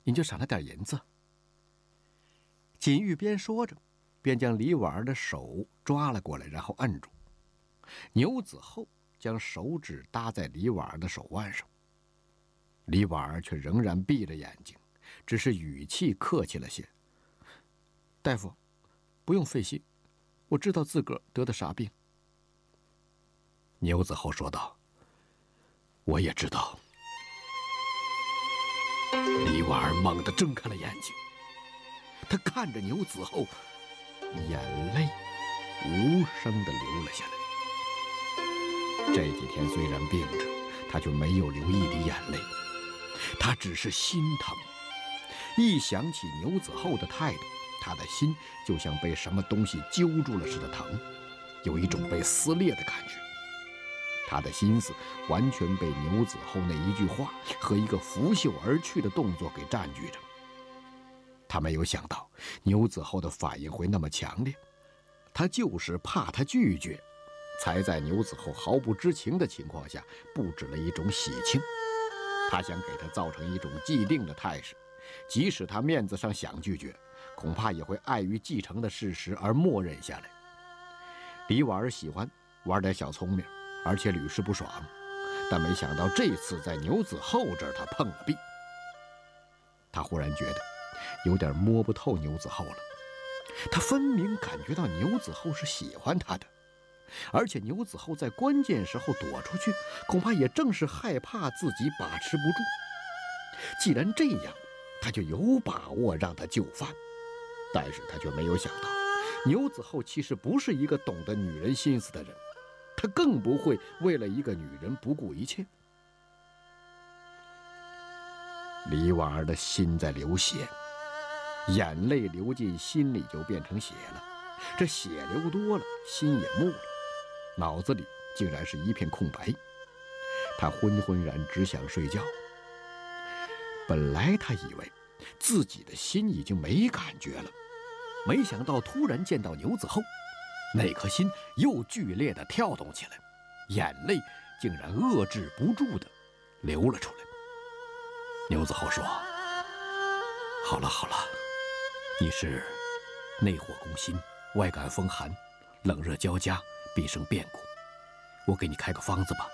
您就赏他点银子。”锦玉边说着，便将李婉儿的手抓了过来，然后摁住。牛子厚将手指搭在李婉儿的手腕上，李婉儿却仍然闭着眼睛，只是语气客气了些：“大夫，不用费心，我知道自个儿得的啥病。”牛子厚说道：“我也知道。”李婉儿猛地睁开了眼睛，她看着牛子厚，眼泪无声地流了下来。这几天虽然病着，她却没有流一滴眼泪，她只是心疼。一想起牛子厚的态度，她的心就像被什么东西揪住了似的疼，有一种被撕裂的感觉。他的心思完全被牛子厚那一句话和一个拂袖而去的动作给占据着。他没有想到牛子厚的反应会那么强烈，他就是怕他拒绝，才在牛子厚毫不知情的情况下布置了一种喜庆。他想给他造成一种既定的态势，即使他面子上想拒绝，恐怕也会碍于继承的事实而默认下来。李婉儿喜欢玩点小聪明，而且屡试不爽，但没想到这次在牛子厚这儿他碰了壁。他忽然觉得有点摸不透牛子厚了，他分明感觉到牛子厚是喜欢他的，而且牛子厚在关键时候躲出去，恐怕也正是害怕自己把持不住。既然这样，他就有把握让他就范。但是他却没有想到，牛子厚其实不是一个懂得女人心思的人，他更不会为了一个女人不顾一切。李婉儿的心在流血，眼泪流进心里就变成血了，这血流多了，心也木了，脑子里竟然是一片空白。他昏昏然只想睡觉。本来他以为自己的心已经没感觉了，没想到突然见到牛子厚，那颗心又剧烈地跳动起来，眼泪竟然遏制不住地流了出来。牛子厚说：“好了好了，你是内火攻心，外感风寒，冷热交加，必生变故。我给你开个方子吧。”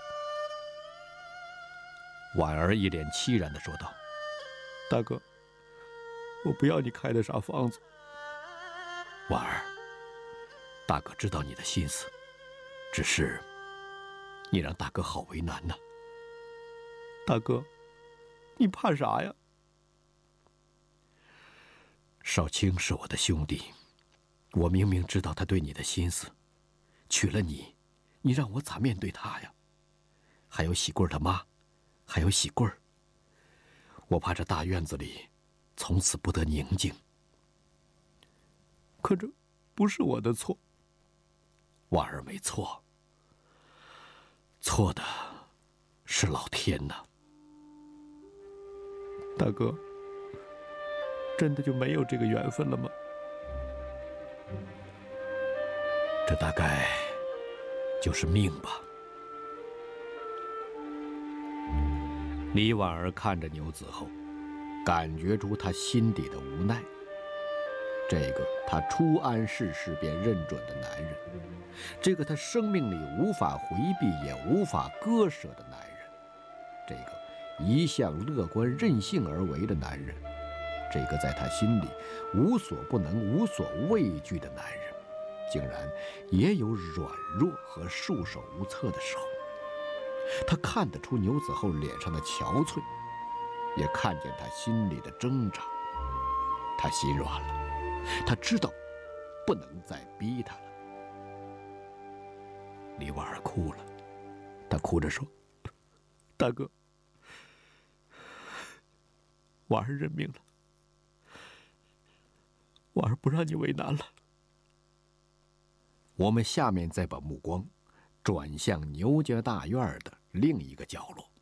婉儿一脸凄然地说道：“大哥，我不要你开的啥方子。”婉儿，大哥知道你的心思，只是你让大哥好为难呐。大哥，你怕啥呀？少卿是我的兄弟，我明明知道他对你的心思，娶了你，你让我咋面对他呀？还有喜贵他妈，还有喜贵，我怕这大院子里从此不得宁静。可这不是我的错。婉儿没错，错的是老天呐。大哥，真的就没有这个缘分了吗？这大概就是命吧。李婉儿看着牛子厚，感觉出他心底的无奈。这个他初谙世事便认准的男人，这个他生命里无法回避也无法割舍的男人，这个一向乐观任性而为的男人，这个在他心里无所不能无所畏惧的男人，竟然也有软弱和束手无策的时候。他看得出牛子厚脸上的憔悴，也看见他心里的挣扎。他心软了，他知道不能再逼他了。李婉儿哭了，她哭着说：“大哥，婉儿认命了，婉儿不让你为难了。”我们下面再把目光转向牛家大院的另一个角落。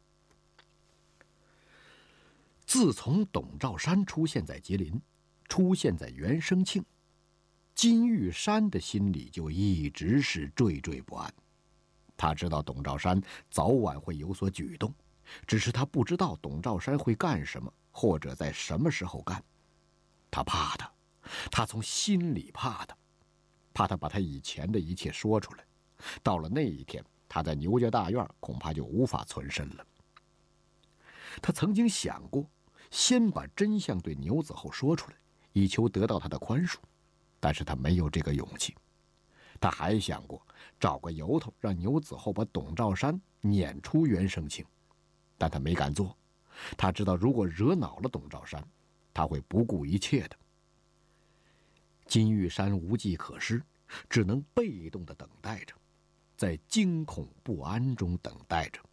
自从董兆山出现在吉林，出现在袁生庆，金玉山的心里就一直是惴惴不安。他知道董兆山早晚会有所举动，只是他不知道董兆山会干什么， 或者在什么时候干。他怕他，他从心里怕他，怕他把他以前的一切说出来。到了那一天，他在牛家大院恐怕就无法存身了。他曾经想过，先把真相对牛子厚说出来，以求得到他的宽恕，但是他没有这个勇气。他还想过找个由头让牛子厚把董兆山撵出原生庆，但他没敢做。他知道如果惹恼了董兆山，他会不顾一切的。金玉山无计可施，只能被动地等待着，在惊恐不安中等待着。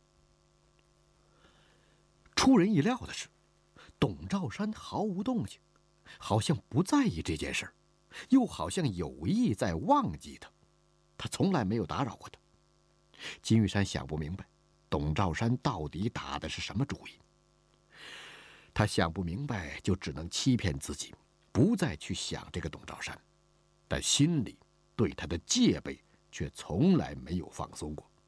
出人意料的是，董兆山毫无动静，好像不在意这件事，又好像有意在忘记他。他从来没有打扰过他。金玉山想不明白，董兆山到底打的是什么主意。他想不明白，就只能欺骗自己，不再去想这个董兆山，但心里对他的戒备却从来没有放松过。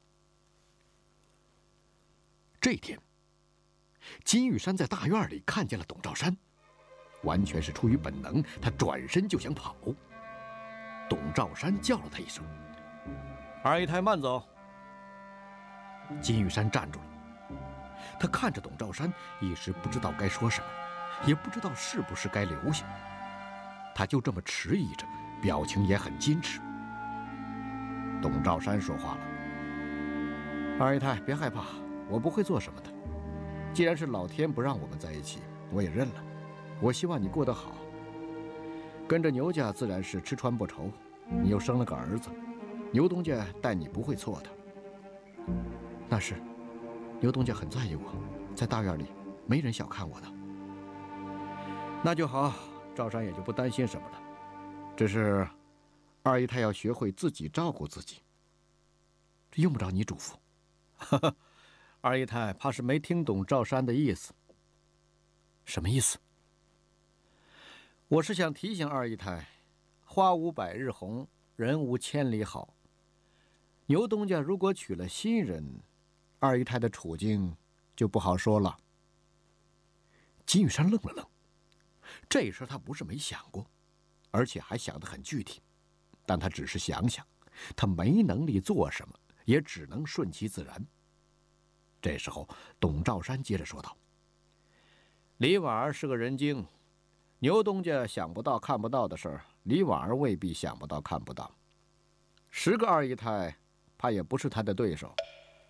这天，金玉山在大院里看见了董兆山，完全是出于本能，他转身就想跑。董兆山叫了他一声：“ 二姨太慢走。” 金玉山站住了，他看着董兆山，一时不知道该说什么，也不知道是不是该留下。他就这么迟疑着，表情也很矜持。董兆山说话了：“二姨太，别害怕，我不会做什么的。既然是老天不让我们在一起，我也认了。我希望你过得好。跟着牛家自然是吃穿不愁，你又生了个儿子，牛东家待你不会错的。那是，牛东家很在意我，在大院里没人小看我的。那就好，赵山也就不担心什么了。只是，二姨太要学会自己照顾自己。这用不着你嘱咐。 哈哈，二姨太怕是没听懂赵山的意思。 什么意思？ 我是想提醒二姨太，花无百日红，人无千里好。牛东家如果娶了新人，二姨太的处境就不好说了。 金玉山愣了愣，这事他不是没想过，而且还想得很具体，但他只是想想，他没能力做什么，也只能顺其自然。这时候，董兆山接着说道：“ 李婉儿是个人精，牛东家想不到看不到的事儿，李婉儿未必想不到看不到。10个二姨太，怕也不是他的对手。”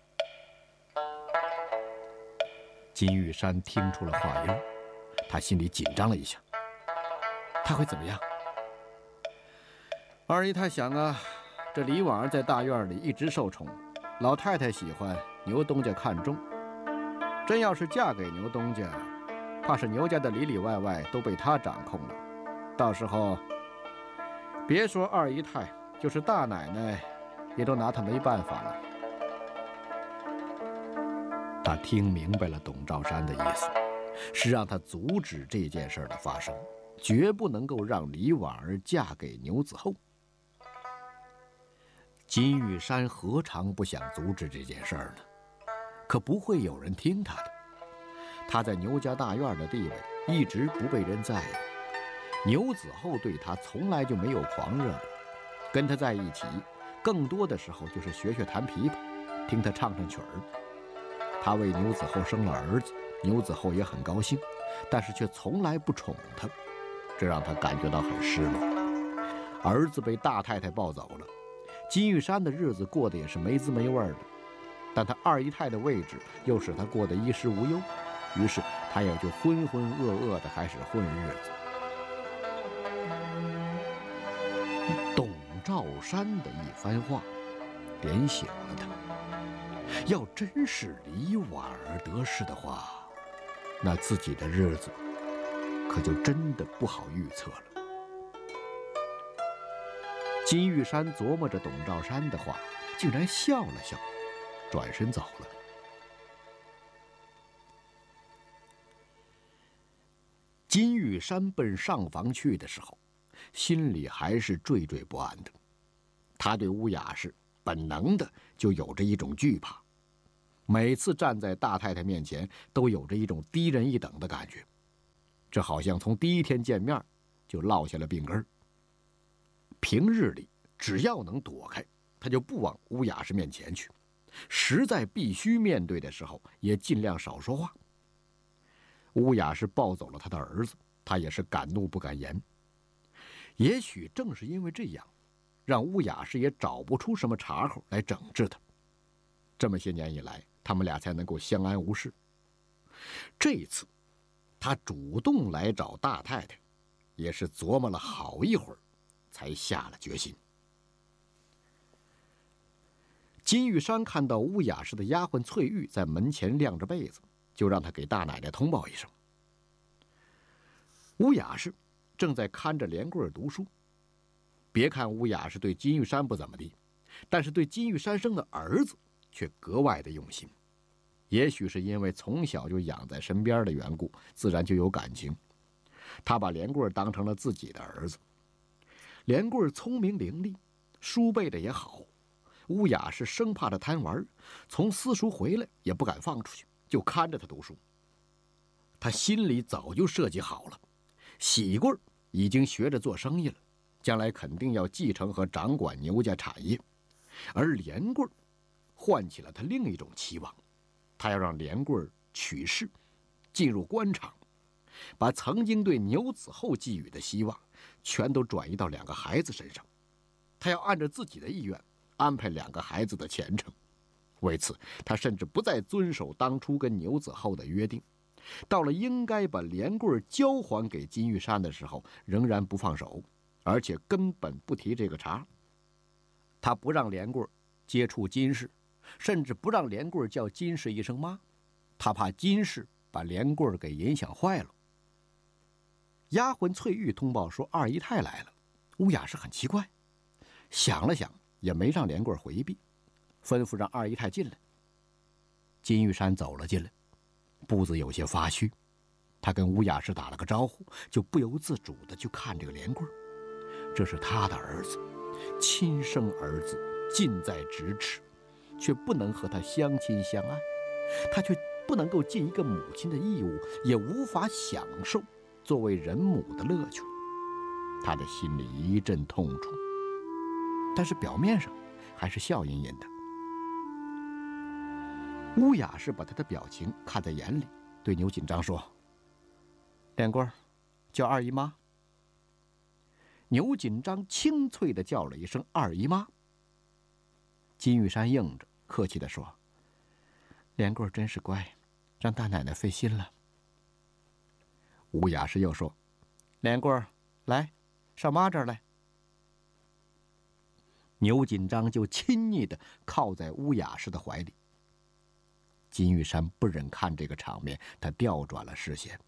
金玉山听出了话音，他心里紧张了一下。他会怎么样？ 二姨太想啊，这李婉儿在大院里一直受宠，老太太喜欢，牛东家看中。真要是嫁给牛东家，怕是牛家的里里外外都被他掌控了。到时候，别说二姨太，就是大奶奶，也都拿他没办法了。 他听明白了董兆山的意思，是让他阻止这件事的发生，绝不能够让李婉儿嫁给牛子厚。金玉山何尝不想阻止这件事呢？可不会有人听他的。他在牛家大院的地位一直不被人在意，牛子厚对他从来就没有狂热过，跟他在一起，更多的时候就是学学弹琵琶，听他唱唱曲儿。他为牛子厚生了儿子，牛子厚也很高兴，但是却从来不宠他，这让他感觉到很失落。儿子被大太太抱走了，金玉山的日子过得也是没滋没味的，但他二姨太的位置又使他过得衣食无忧，于是他也就浑浑噩噩地开始混日子。董兆山的一番话点醒了他，要真是李婉儿得势的话，那自己的日子可就真的不好预测了。金玉山琢磨着董兆山的话，竟然笑了笑，转身走了。金玉山奔上房去的时候，心里还是惴惴不安的。他对乌雅氏本能的就有着一种惧怕。 每次站在大太太面前，都有着一种低人一等的感觉，这好像从第一天见面就落下了病根儿。平日里只要能躲开，他就不往乌雅氏面前去，实在必须面对的时候，也尽量少说话。乌雅氏抱走了他的儿子，他也是敢怒不敢言。也许正是因为这样，让乌雅氏也找不出什么茬口来整治他。这么些年以来，他们俩才能够相安无事。这一次，他主动来找大太太，也是琢磨了好一会儿，才下了决心。金玉山看到乌雅氏的丫鬟翠玉在门前晾着被子，就让他给大奶奶通报一声。乌雅氏正在看着连贵读书。别看乌雅氏对金玉山不怎么地，但是对金玉山生的儿子却格外的用心。也许是因为从小就养在身边的缘故，自然就有感情。他把连贵当成了自己的儿子。连贵聪明伶俐，书背的也好。乌雅氏生怕他贪玩，从私塾回来也不敢放出去，就看着他读书。他心里早就设计好了，喜贵已经学着做生意了，将来肯定要继承和掌管牛家产业，而连贵唤起了他另一种期望，他要让连贵取士，进入官场，把曾经对牛子厚寄予的希望全都转移到2个孩子身上。他要按照自己的意愿安排2个孩子的前程。为此，他甚至不再遵守当初跟牛子厚的约定，到了应该把连贵交还给金玉山的时候，仍然不放手，而且根本不提这个茬。他不让连贵接触金氏，甚至不让连贵叫金氏一声妈，他怕金氏把连贵给影响坏了。丫鬟翠玉通报说二姨太来了，乌雅氏很奇怪，想了想也没让连贵回避，吩咐让二姨太进来。金玉山走了进来，步子有些发虚，他跟乌雅氏打了个招呼，就不由自主地去看这个连贵。这是他的儿子，亲生儿子，近在咫尺，却不能和他相亲相爱，他却不能够尽一个母亲的义务，也无法享受作为人母的乐趣。他的心里一阵痛楚，但是表面上还是笑吟吟的。乌雅氏把他的表情看在眼里，对牛锦章说：“连贵，叫二姨妈。”牛锦章清脆地叫了一声“二姨妈”。金玉山应着，客气地说：“连贵真是乖，让大奶奶费心了。”乌雅氏又说：“连贵，来，上妈这儿来。”牛锦章就亲昵地靠在乌雅氏的怀里。金玉山不忍看这个场面，他调转了视线。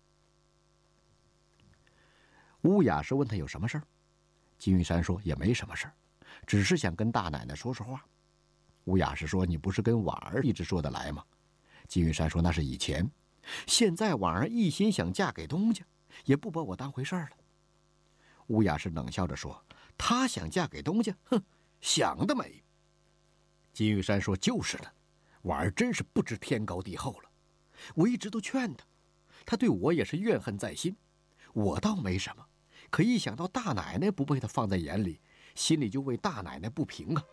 乌雅氏问他有什么事儿，金玉山说也没什么事儿，只是想跟大奶奶说说话。乌雅氏说：“你不是跟婉儿一直说得来吗？”金玉山说：“那是以前，现在婉儿一心想嫁给东家，也不把我当回事儿了。”乌雅氏冷笑着说：“她想嫁给东家，哼，想得美。”金玉山说：“就是呢，婉儿真是不知天高地厚了。我一直都劝她，她对我也是怨恨在心。我倒没什么，可一想到大奶奶不被她放在眼里，心里就为大奶奶不平啊。”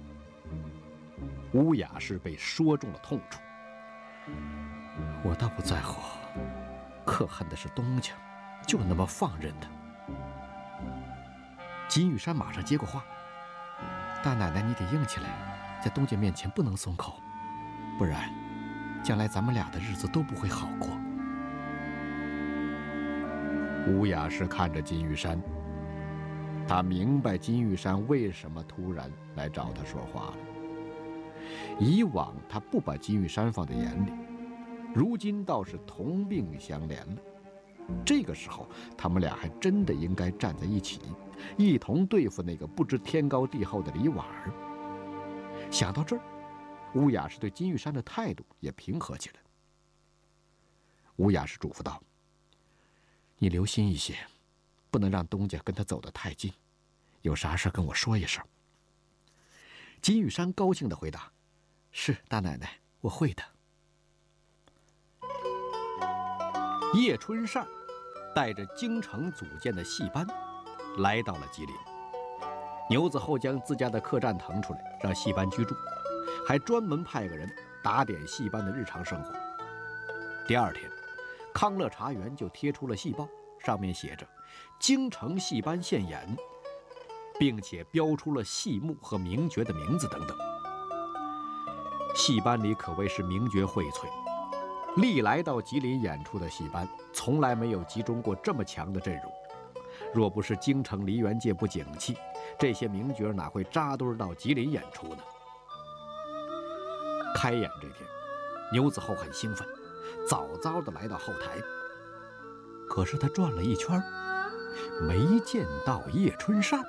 乌雅氏被说中了痛处。我倒不在乎，可恨的是东家就那么放任他。金玉山马上接过话：“大奶奶，你得硬起来，在东家面前不能松口，不然将来咱们俩的日子都不会好过。”乌雅氏看着金玉山，他明白金玉山为什么突然来找他说话了。以往他不把金玉山放在眼里，如今倒是同病相怜了。这个时候，他们俩还真的应该站在一起，一同对付那个不知天高地厚的李婉儿。想到这儿，乌雅氏对金玉山的态度也平和起来。乌雅氏嘱咐道：“你留心一些，不能让东家跟他走得太近，有啥事跟我说一声。”金玉山高兴地回答：“是，大奶奶，我会的。” 叶春善带着京城组建的戏班来到了吉林。牛子厚将自家的客栈腾出来，让戏班居住，还专门派个人打点戏班的日常生活。第二天，康乐茶园就贴出了戏报，上面写着“京城戏班现演”，并且标出了戏目和名角的名字等等。戏班里可谓是名角荟萃，历来到吉林演出的戏班从来没有集中过这么强的阵容。若不是京城梨园界不景气，这些名角哪会扎堆到吉林演出呢？开演这天，牛子厚很兴奋，早早地来到后台。可是他转了一圈，没见到叶春善。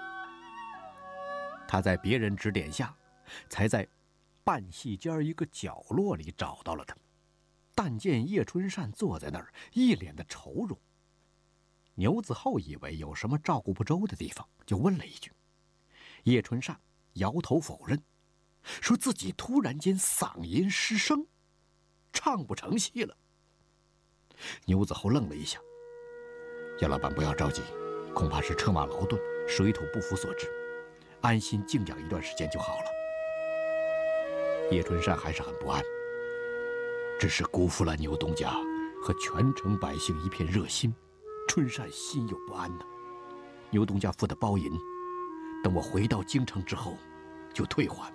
他在别人指点下，才在半戏间一个角落里找到了他。但见叶春善坐在那儿，一脸的愁容。牛子厚以为有什么照顾不周的地方，就问了一句。叶春善摇头否认，说自己突然间嗓音失声，唱不成戏了。牛子厚愣了一下，叶老板不要着急，恐怕是车马劳顿、水土不服所致，安心静养一段时间就好了。叶春善还是很不安，只是辜负了牛东家和全城百姓一片热心，春善心有不安呢。牛东家付的包银，等我回到京城之后就退还。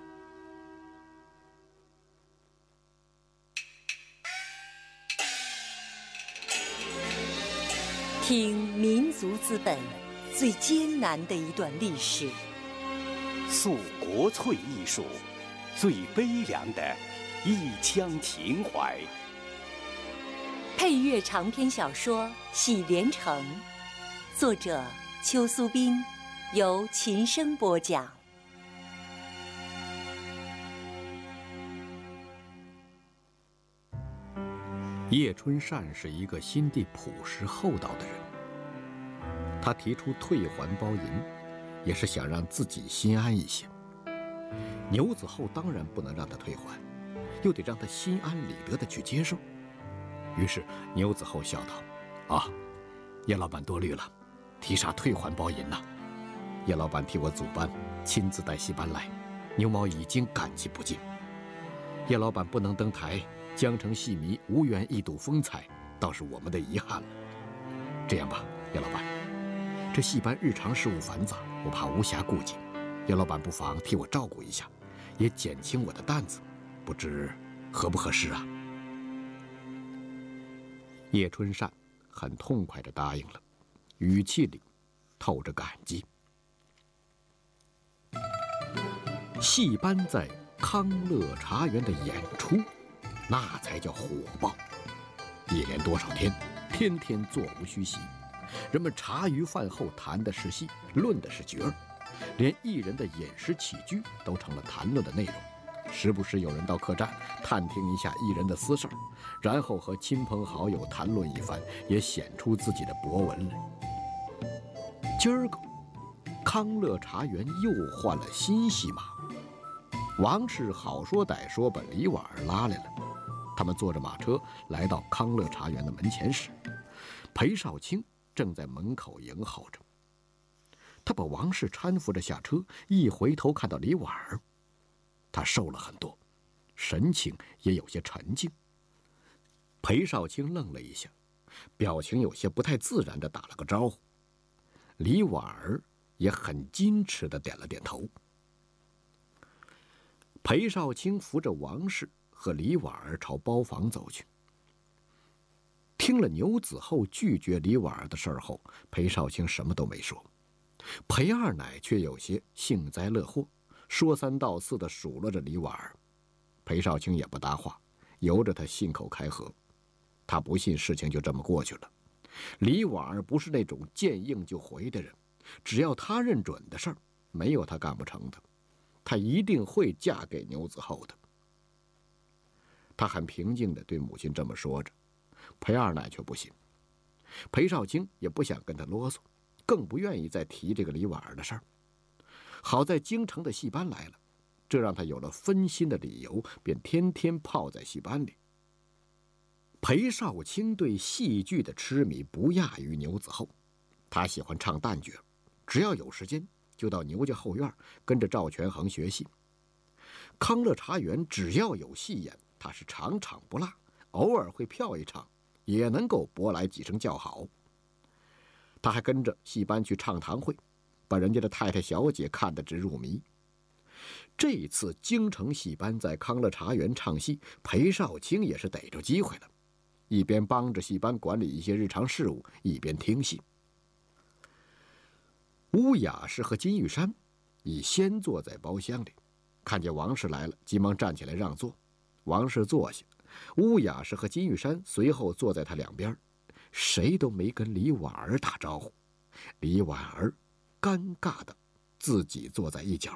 听民族资本最艰难的一段历史， 诉国粹艺术最悲凉的一腔情怀。 配乐长篇小说《喜连城》，作者邱苏斌，由秦声播讲。 叶春善是一个心地朴实厚道的人，他提出退还包银，也是想让自己心安一些。牛子厚当然不能让他退还，又得让他心安理得地去接受。于是牛子厚笑道：“啊，叶老板多虑了，提啥退还包银呢？叶老板替我组班，亲自带戏班来，牛毛已经感激不尽。叶老板不能登台，江城戏迷无缘一睹风采，倒是我们的遗憾了。这样吧，叶老板，这戏班日常事务繁杂，我怕无暇顾及，叶老板不妨替我照顾一下，也减轻我的担子，不知合不合适啊？”叶春善很痛快地答应了，语气里透着感激。戏班在康乐茶园的演出，那才叫火爆。一连多少天，天天座无虚席，人们茶余饭后谈的是戏，论的是角儿，连艺人的饮食起居都成了谈论的内容。时不时有人到客栈探听一下艺人的私事儿，然后和亲朋好友谈论一番，也显出自己的博闻来。今儿个康乐茶园又换了新戏码，王氏好说歹说把李婉儿拉来了。他们坐着马车来到康乐茶园的门前时，裴少卿正在门口迎候着。他把王氏搀扶着下车，一回头看到李婉儿，他瘦了很多，神情也有些沉静。裴少卿愣了一下，表情有些不太自然地打了个招呼。李婉儿也很矜持地点了点头。裴少卿扶着王氏和李婉儿朝包房走去。听了牛子厚拒绝李婉儿的事儿后，裴少卿什么都没说。裴二奶却有些幸灾乐祸，说三道四地数落着李婉儿。裴少卿也不搭话，由着他信口开河。他不信事情就这么过去了。李婉儿不是那种见应就回的人，只要他认准的事儿，没有他干不成的。她一定会嫁给牛子厚的。他很平静地对母亲这么说着，裴二奶却不信。裴少卿也不想跟他啰嗦，更不愿意再提这个李婉儿的事儿。好在京城的戏班来了，这让他有了分心的理由，便天天泡在戏班里。 裴少卿对戏剧的痴迷不亚于牛子厚，他喜欢唱旦角，只要有时间就到牛家后院跟着赵全恒学戏。康乐茶园只要有戏演，他是场场不落，偶尔会票一场，也能够博来几声叫好。他还跟着戏班去唱堂会，把人家的太太小姐看得直入迷。这一次京城戏班在康乐茶园唱戏，裴少卿也是逮着机会了，一边帮着戏班管理一些日常事务，一边听戏。乌雅氏和金玉山已先坐在包厢里，看见王氏来了，急忙站起来让座。王氏坐下，乌雅氏和金玉山随后坐在他两边，谁都没跟李婉儿打招呼。李婉儿尴尬的自己坐在一角。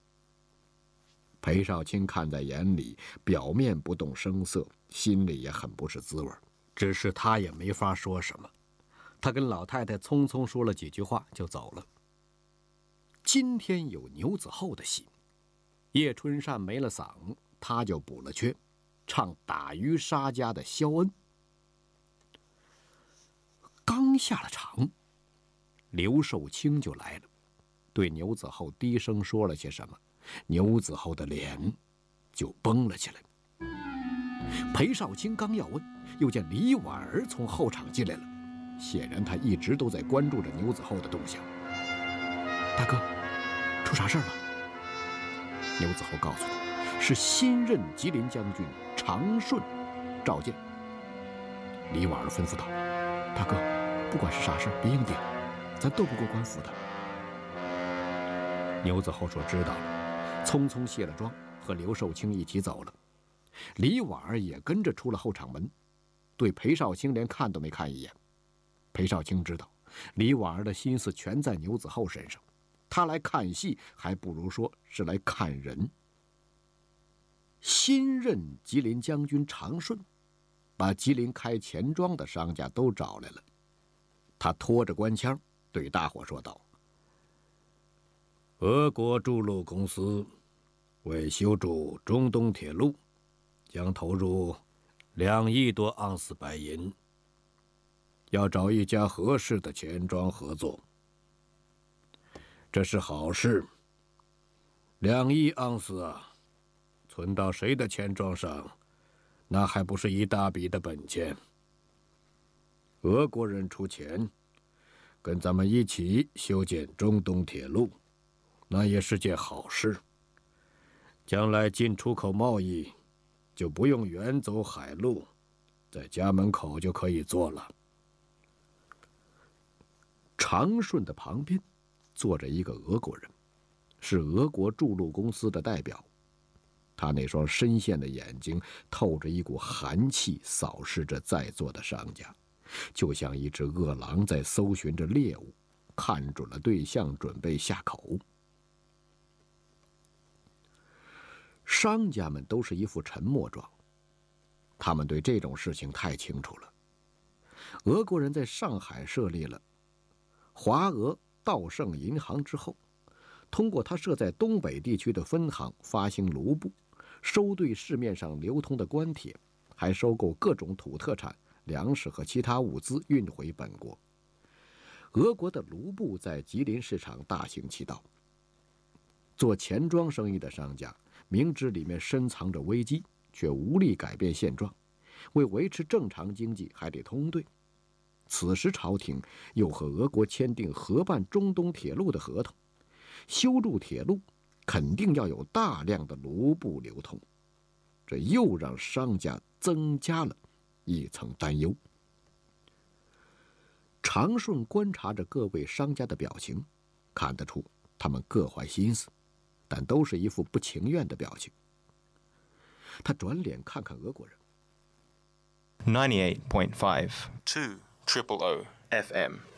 裴少卿看在眼里，表面不动声色，心里也很不是滋味，只是他也没法说什么。他跟老太太匆匆说了几句话就走了。今天有牛子厚的戏，叶春善没了嗓，他就补了缺，唱打渔杀家的萧恩。刚下了场，刘寿卿就来了，对牛子厚低声说了些什么，牛子厚的脸就绷了起来。裴少卿刚要问，又见李婉儿从后场进来了，显然他一直都在关注着牛子厚的动向。大哥，出啥事儿了？牛子厚告诉他，是新任吉林将军常顺召见。李婉儿吩咐道：“大哥，不管是啥事儿，别硬顶，咱斗不过官府的。”牛子厚说知道了，匆匆卸了妆，和刘寿卿一起走了。李婉儿也跟着出了后场门，对裴少卿连看都没看一眼。裴少卿知道李婉儿的心思全在牛子厚身上，他来看戏还不如说是来看人。新任吉林将军常顺把吉林开钱庄的商家都找来了，他拖着官腔对大伙说道：“俄国筑路公司为修筑中东铁路，将投入2亿多盎司白银，要找一家合适的钱庄合作。这是好事。2亿盎司啊，存到谁的钱庄上，那还不是一大笔的本钱。俄国人出钱，跟咱们一起修建中东铁路，那也是件好事。将来进出口贸易就不用远走海路，在家门口就可以做了。”常顺的旁边坐着一个俄国人，是俄国筑路公司的代表。他那双深陷的眼睛透着一股寒气，扫视着在座的商家，就像一只饿狼在搜寻着猎物，看准了对象，准备下口。商家们都是一副沉默状，他们对这种事情太清楚了。俄国人在上海设立了华俄道盛银行之后，通过他设在东北地区的分行发行卢布，收兑市面上流通的官铁，还收购各种土特产、粮食和其他物资运回本国。俄国的卢布在吉林市场大行其道。做钱庄生意的商家明知里面深藏着危机，却无力改变现状，为维持正常经济还得通兑。此时朝廷又和俄国签订合办中东铁路的合同，修筑铁路肯定要有大量的卢布流通，这又让商家增加了一层担忧。常顺观察着各位商家的表情，看得出他们各怀心思，但都是一副不情愿的表情。他转脸看看俄国人。 98.5 200 FM